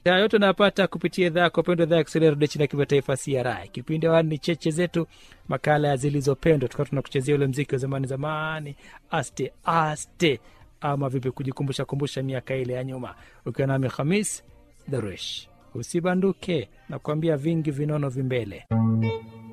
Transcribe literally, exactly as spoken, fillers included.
Ya yote napata kupitia idhaa kwa pendo idhaa ya Kiswahili ya China kimataifa C R I. Kipindi wani ni cheche zetu, makala ya zilizopendwa. Tukao tunakuchezea ule muziki wa zamani zamani, aste aste, ama vipi kujikumbusha kumbusha miaka ile ya nyuma. Ukiwa nami Khamis Darush. Usibanduke, nakwambia vingi vinono vimbele.